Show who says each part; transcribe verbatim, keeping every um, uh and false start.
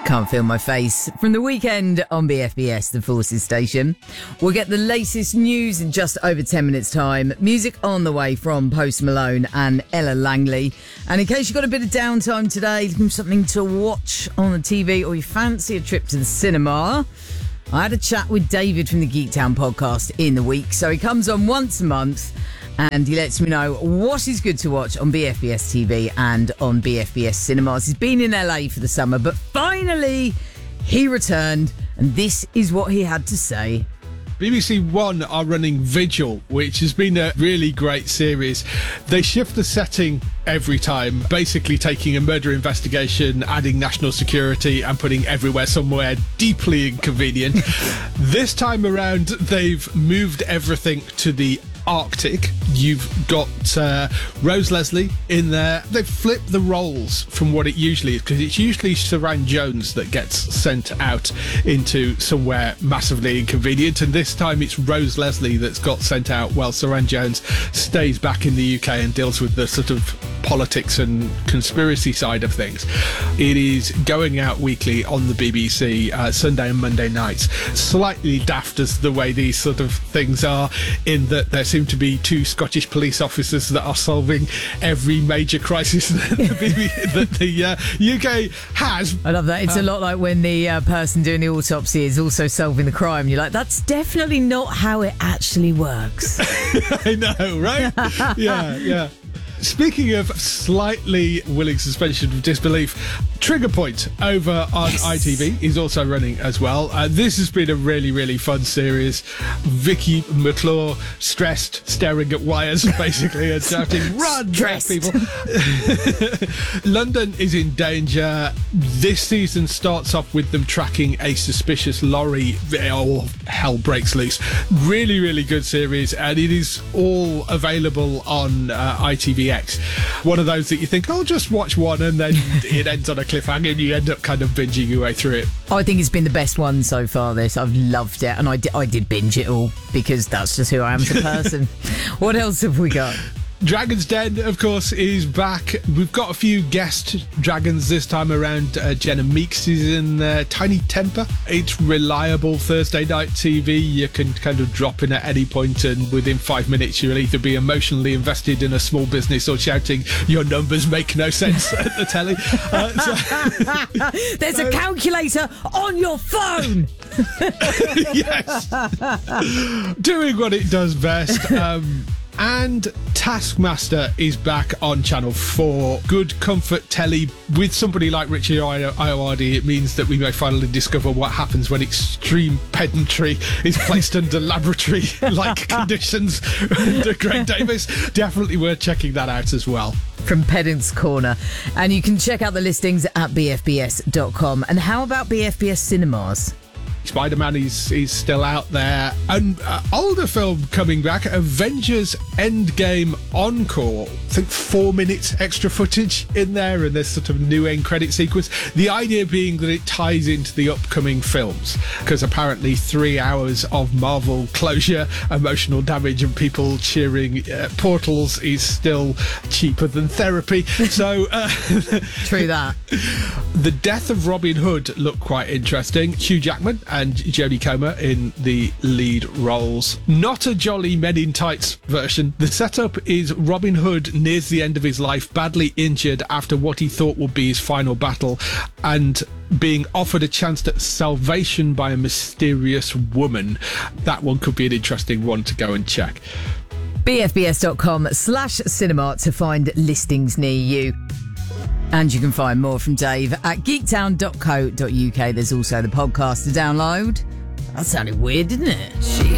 Speaker 1: Can't Feel My Face from the weekend on B F B S, the Forces station. We'll get the latest news in just over ten minutes time. Music on the way from Post Malone and Ella Langley. And in case you've got a bit of downtime today, looking for something to watch on the T V or you fancy a trip to the cinema, I had a chat with David from the Geek Town podcast in the week. So he comes on once a month and he lets me know what is good to watch on B F B S T V and on B F B S cinemas. He's been in L A for the summer, but finally he returned, and this is what he had to say.
Speaker 2: B B C One are running Vigil, which has been a really great series. They shift the setting every time, basically taking a murder investigation, adding national security and putting everywhere somewhere deeply inconvenient. This time around, they've moved everything to the Arctic. You've got uh, Rose Leslie in there. They've flipped the roles from what it usually is, because it's usually Saran Jones that gets sent out into somewhere massively inconvenient, and this time it's Rose Leslie that's got sent out while Saran Jones stays back in the U K and deals with the sort of politics and conspiracy side of things. It is going out weekly on the B B C, uh, Sunday and Monday nights. Slightly daft as the way these sort of things are, in that there seem to be two Scottish police officers that are solving every major crisis that the, B B C, that the uh, U K has.
Speaker 1: I love that. It's uh, a lot like when the uh, person doing the autopsy is also solving the crime. You're like, that's definitely not how it actually works.
Speaker 2: I know, right? Yeah, yeah. Speaking of slightly willing suspension of disbelief, Trigger Point over on yes. I T V is also running as well. Uh, this has been a really, really fun series. Vicky McClure stressed, staring at wires, basically, and shouting, "Run,
Speaker 1: stressed
Speaker 2: people!" London is in danger. This season starts off with them tracking a suspicious lorry. Oh, hell breaks loose. Really, really good series, and it is all available on uh, I T V X. One of those that you think, "I'll just watch one," and then it ends on a cliffhanger and you end up kind of binging your way through it.
Speaker 1: I think it's been the best one so far, this. I've loved it, and I did, I did binge it all because that's just who I am as a person. What else have we got?
Speaker 2: Dragon's Den, of course, is back. We've got a few guest dragons this time around. Uh, Jenna Meeks is in there. Tiny Temper. It's reliable Thursday night T V. You can kind of drop in at any point, and within five minutes you'll either be emotionally invested in a small business or shouting, "Your numbers make no sense" at the telly. Uh, so,
Speaker 1: There's so, a calculator on your phone!
Speaker 2: Yes. Doing what it does best. Um, And Taskmaster is back on Channel four. Good comfort telly with somebody like Richard Ayoade. It means that we may finally discover what happens when extreme pedantry is placed under laboratory-like conditions under Greg Davis. Definitely worth checking that out as well.
Speaker 1: From Pedant's Corner. And you can check out the listings at b f b s dot com. And how about B F B S cinemas?
Speaker 2: Spider-Man is, is still out there. And uh, older film coming back, Avengers Endgame Encore. I think four minutes extra footage in there, and there's sort of new end credit sequence. The idea being that it ties into the upcoming films, because apparently three hours of Marvel closure, emotional damage, and people cheering uh, portals is still cheaper than therapy. So uh,
Speaker 1: true that.
Speaker 2: The death of Robin Hood looked quite interesting. Hugh Jackman and Jodie Comer in the lead roles. Not a jolly Men in Tights version. The setup is Robin Hood nears the end of his life, badly injured after what he thought would be his final battle, and being offered a chance at salvation by a mysterious woman. That one could be an interesting one to go and check.
Speaker 1: b f b s dot com slash cinema to find listings near you. And you can find more from Dave at geektown dot co dot uk. There's also the podcast to download. That sounded weird, didn't it?